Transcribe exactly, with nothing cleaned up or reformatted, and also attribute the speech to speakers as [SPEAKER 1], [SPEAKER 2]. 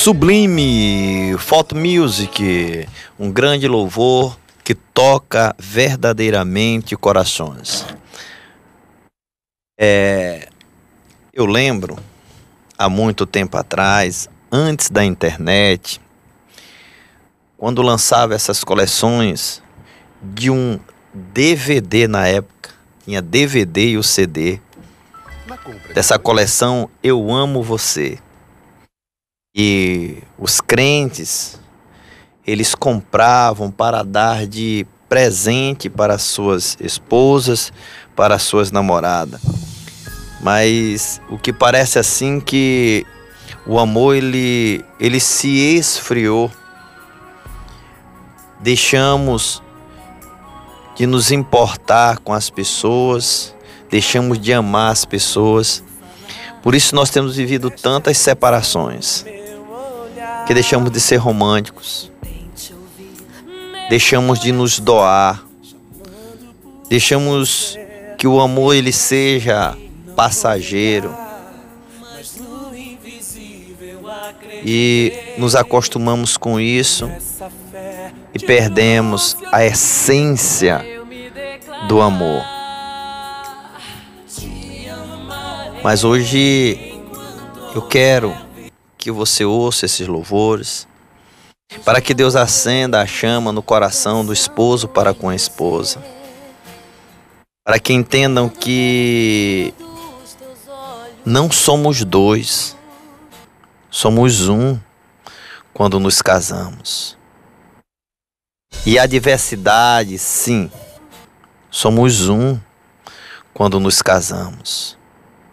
[SPEAKER 1] Sublime Photo Music, um grande louvor que toca verdadeiramente corações. É, eu lembro, há muito tempo atrás, antes da internet, quando lançava essas coleções de um D V D na época, tinha D V D e o C D, dessa coleção Eu Amo Você. E os crentes, eles compravam para dar de presente para suas esposas, para suas namoradas. Mas o que parece assim que o amor ele, ele se esfriou. Deixamos de nos importar com as pessoas, deixamos de amar as pessoas. Por isso nós temos vivido tantas separações, que deixamos de ser românticos, deixamos de nos doar, deixamos que o amor ele seja passageiro e nos acostumamos com isso e perdemos a essência do amor. Mas hoje eu quero que você ouça esses louvores, para que Deus acenda a chama no coração do esposo para com a esposa, para que entendam que não somos dois, somos um quando nos casamos. E a diversidade, sim, somos um quando nos casamos.